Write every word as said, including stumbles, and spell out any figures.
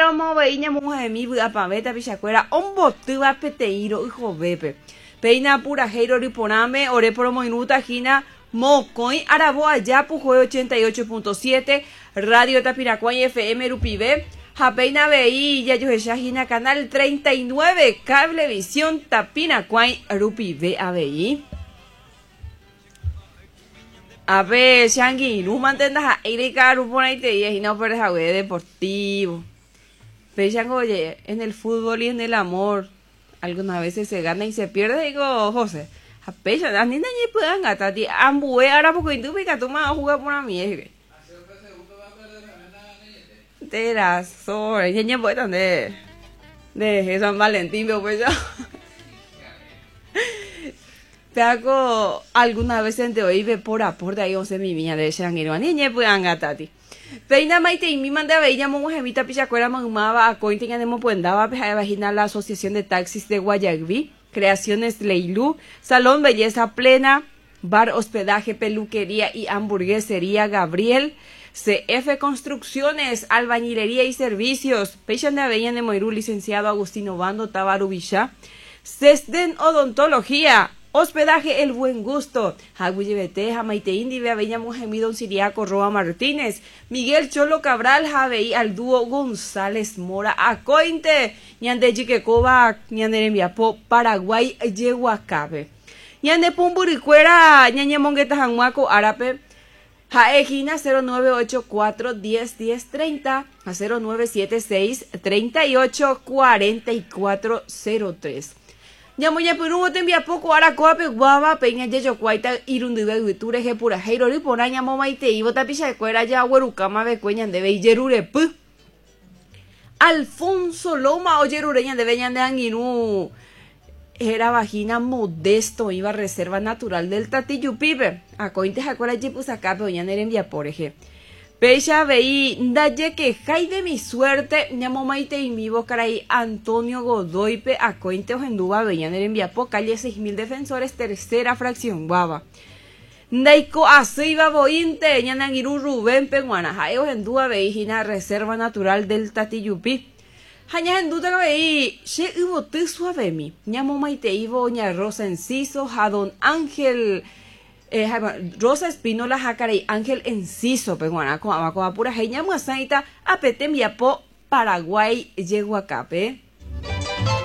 vamos a ver mujer de mi vida para ver pichacuera un bote va peteiro hijo bepe peina pura heiro riponame ore por minuta gina mocoin arabo allá pujue ochenta y ocho punto siete radio Tapiracuay F M Rupibe Japeina Beí ya yo gina canal treinta y nueve Cablevisión Tapiracuay Rupibe a Beí a ver Shangi no mantendas a aire caro por ahí te y no pero es deportivo. Pero oye, en el fútbol y en el amor, algunas veces se gana y se pierde. Digo, José, a pecha, a ni nadie puedan gastar, tío. Ambue, ahora porque tú pica, tú me vas a jugar por a mí. De razón, y ñe pues de de San Valentín, pero pues yo. Te hago algunas veces te oí por aporte ahí, once mi niña de Shangiro, ni ñe puedan gastar, tío. Peina maite y mi manda veía mo gemita pichacuera magmaba a cointe que nemo puendaba peja vagina la Asociación de Taxis de Guayaquil, Creaciones Leilú, Salón Belleza Plena, Bar Hospedaje Peluquería y Hamburguesería Gabriel, C F Construcciones, Albañilería y Servicios, Peixan de Aveña de Moirú, licenciado Agustino Bando Tabarubisha, Cesden Odontología, Hospedaje El Buen Gusto, Jagüillebete, Jamaite Indi, Aveña Mojemido, Siriaco, Roa Martínez, Miguel Cholo Cabral, Javeí, al dúo González Mora, Acointe, Ñande Chiquecoba, Ñande Enviapo, Paraguay, Yehuacabe, Ñande Pumburicuera, Ñañe Mongueta, Janhuaco, Arape, Jaejina cero nueve ocho cuatro diez diez treinta a cero nueve siete seis treinta y ocho cuarenta y cuatro cero tres. Llamo ya por un te envía poco ahora coape guava peña yeyo cuaita irundive viture je pura heiro ri pona llamo maite y bota picha de cuera ya huerucama be cueñan de beyerure pu Alfonso Loma o yerureña de beñan de anguinú era vagina modesto iba reserva natural del Tatiyupibe a cointe jacuera jipus acá peñan de envía por eje Pecha veí, daye que jai de mi suerte, llamo maite y mi bocaray Antonio Godoype, a cointe ojenduba veían el enviapo, calle seis mil defensores, tercera fracción, guava. Daiko aseiba bointe, ñanangiru Rubén Peguana, jai ojenduba veígina reserva natural del Tatiyupi. Jaña enduta veí, che ibo te suave mi, llamo maite ibo, ña Rosa Enciso, jadón Ángel, Eh, Rosa Espínola Jacarey Ángel Enciso Peguana con pura jeña muasaita apete miapo Paraguay Yehuacape